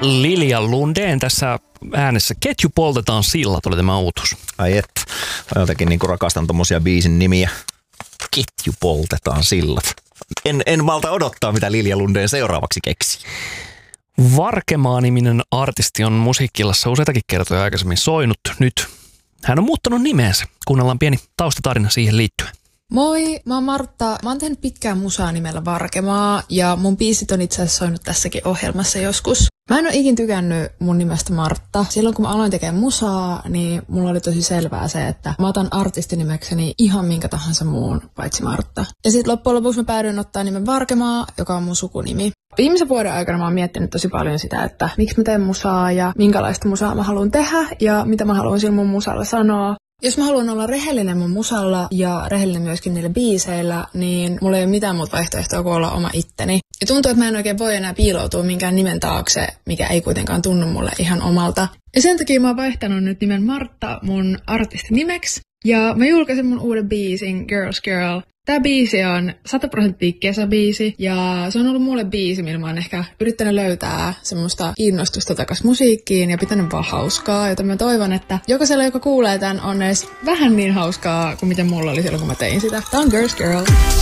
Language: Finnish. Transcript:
Lilja Lundén tässä äänessä. Ketju poltetaan sillat oli tämä uutuus. Ai et, mä jotenkin niin rakastan tommosia biisin nimiä. Ketju poltetaan sillat. En malta odottaa, mitä Lilja Lundén seuraavaksi keksii. Varkemaa-niminen artisti on musiikkillassa useitakin kertoja aikaisemmin soinut. Nyt hän on muuttanut nimeensä. Kuunnellaan pieni taustatarina siihen liittyen. Moi, mä oon Martta. Mä oon tehnyt pitkään musaa nimellä Varkemaa ja mun biisit on itse asiassa soinut tässäkin ohjelmassa joskus. Mä en ole ikin tykännyt mun nimestä Martta. Silloin kun mä aloin tekemään musaa, niin mulla oli tosi selvää se, että mä otan artistinimekseni ihan minkä tahansa muun paitsi Martta. Ja sit loppujen lopuksi mä päädyin ottaa nimen Varkemaa, joka on mun sukunimi. Viimeisen vuoden aikana mä oon miettinyt tosi paljon sitä, että miksi mä teen musaa ja minkälaista musaa mä haluan tehdä ja mitä mä haluan sillä mun musalla sanoa. Jos mä haluan olla rehellinen mun musalla ja rehellinen myöskin niillä biiseillä, niin mulla ei ole mitään muuta vaihtoehtoa kuin olla oma itteni. Ja tuntuu, että mä en oikein voi enää piiloutua minkään nimen taakse, mikä ei kuitenkaan tunnu mulle ihan omalta. Ja sen takia mä oon vaihtanut nyt nimen Martta mun artistinimeksi. Ja mä julkaisin mun uuden biisin Girls Girl. Tää biisi on 100% kesäbiisi ja se on ollut mulle biisi, millä mä oon ehkä yrittänyt löytää semmoista kiinnostusta takas musiikkiin ja pitänyt vaan hauskaa, joten mä toivon, että jokaisella, joka kuulee tän, on edes vähän niin hauskaa kuin miten mulla oli silloin, kun mä tein sitä. Tää on Girls Girl.